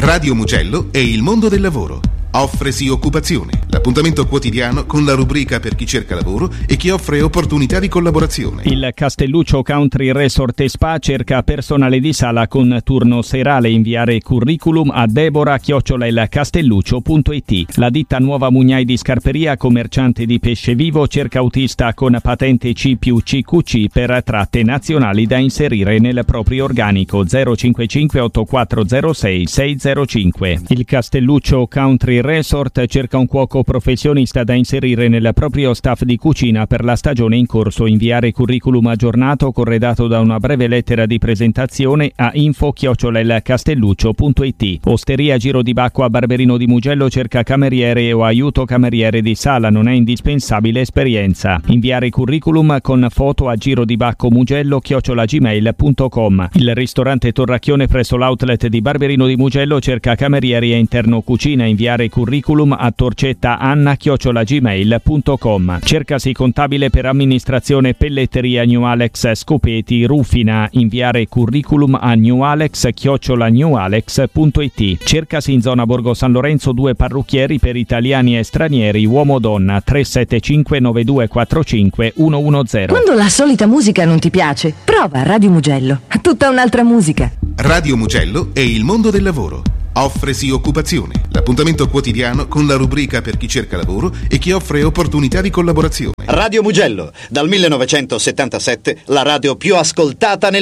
Radio Mugello e il mondo del lavoro. Offresi occupazione, l'appuntamento quotidiano con la rubrica per chi cerca lavoro e chi offre opportunità di collaborazione. Il Castelluccio Country Resort e Spa cerca personale di sala con turno serale. Inviare curriculum a Deborah@ilcastelluccio.it. La ditta Nuova Mugnai di Scarperia, commerciante di pesce vivo, cerca autista con patente C+CQC per tratte nazionali da inserire nel proprio organico. 055 8406 605. Il Castelluccio Country Resort cerca un cuoco professionista da inserire nel proprio staff di cucina per la stagione in corso. Inviare curriculum aggiornato corredato da una breve lettera di presentazione a info@ilcastelluccio.it. Osteria Giro di Bacco a Barberino di Mugello cerca cameriere o aiuto cameriere di sala, non è indispensabile esperienza. Inviare curriculum con foto a girodibaccomugello@gmail.com. Il ristorante Torracchione presso l'outlet di Barberino di Mugello cerca camerieri e interno cucina. Inviare curriculum a torcetta@gmail.com. Cercasi contabile per amministrazione pelletteria New Alex Scopeti Rufina. Inviare curriculum a newalex@newalex.it. Cercasi in zona Borgo San Lorenzo 2 parrucchieri per italiani e stranieri, uomo-donna. 375 9245 110. Quando la solita musica non ti piace, prova Radio Mugello. Tutta un'altra musica. Radio Mugello e il mondo del lavoro. Offresi occupazione, l'appuntamento quotidiano con la rubrica per chi cerca lavoro e chi offre opportunità di collaborazione. Radio Mugello, dal 1977, la radio più ascoltata nel